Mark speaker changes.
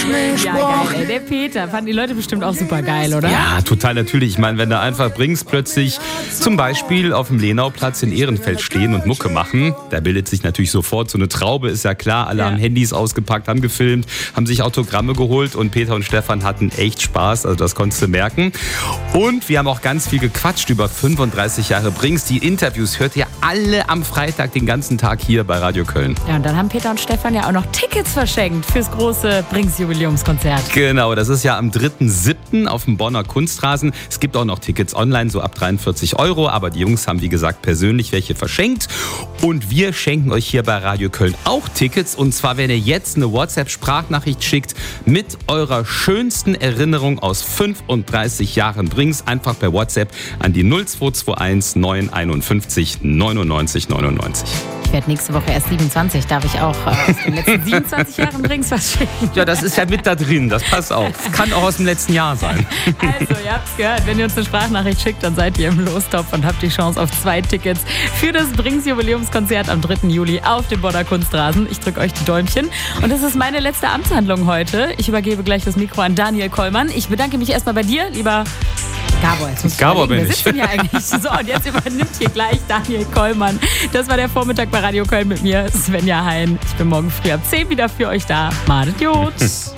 Speaker 1: Ja, geil, ey. Der Peter, fanden die Leute bestimmt auch super geil, oder?
Speaker 2: Ja, total natürlich. Ich meine, wenn du einfach Brings plötzlich zum Beispiel auf dem Lenauplatz in Ehrenfeld stehen und Mucke machen, da bildet sich natürlich sofort so eine Traube, ist ja klar. Alle haben Handys ausgepackt, haben gefilmt, haben sich Autogramme geholt und Peter und Stefan hatten echt Spaß, also das konntest du merken. Und wir haben auch ganz viel gequatscht über 35 Jahre Brings. Die Interviews hört ihr alle am Freitag den ganzen Tag hier bei Radio Köln.
Speaker 1: Ja, und dann haben Peter und Stefan ja auch noch Tickets verschenkt fürs große Brings-Jubiläumskonzert.
Speaker 2: Genau, das ist ja am 3.7. auf dem Bonner Kunstrasen. Es gibt auch noch Tickets online, so ab 43 €, aber die Jungs haben, wie gesagt, persönlich welche verschenkt. Und wir schenken euch hier bei Radio Köln auch Tickets. Und zwar, wenn ihr jetzt eine WhatsApp-Sprachnachricht schickt mit eurer schönsten Erinnerung aus 35 Jahren Brings, einfach per WhatsApp an die 0221 951 99 99.
Speaker 1: Ich werde nächste Woche erst 27, darf ich auch aus den letzten 27 Jahren Brings was schenken?
Speaker 2: Ja, das ist ja mit da drin, das passt auch. Kann auch aus dem letzten Jahr sein.
Speaker 1: Also, ihr habt's gehört, wenn ihr uns eine Sprachnachricht schickt, dann seid ihr im Lostopf und habt die Chance auf 2 Tickets für das Brings-Jubiläumskonzert am 3. Juli auf dem Bonner Kunstrasen. Ich drücke euch die Däumchen. Und das ist meine letzte Amtshandlung heute. Ich übergebe gleich das Mikro an Daniel Kollmann. Ich bedanke mich erstmal bei dir, lieber Gabor.
Speaker 2: Gabor bin ich.
Speaker 1: Wir sitzen hier eigentlich. So, und jetzt übernimmt hier gleich Daniel Kollmann. Das war der Vormittag bei Radio Köln mit mir, Svenja Hein. Ich bin morgen früh ab 10 wieder für euch da. Madet Jod.